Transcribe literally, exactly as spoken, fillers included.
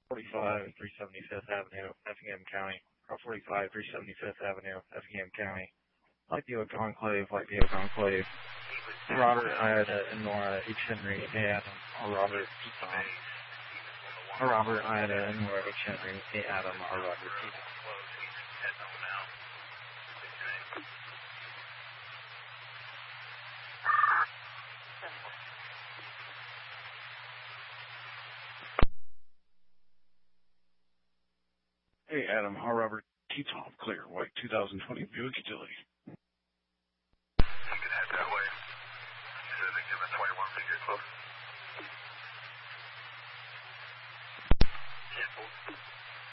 forty-five, three seventy-fifth Avenue, Effingham County. Route forty-five, three seventy-fifth Avenue, Effingham County. Light View Conclave, Light View Conclave. Robert, Ida, and Nora, H. Henry, A. Adam, or Robert, P. Tom. Or Robert, Ida, and Nora, H. Henry, A. Adam, or Robert, P. Tom. Hey, Adam, or Robert, T. Tom, clear, white two thousand twenty Buick Utility.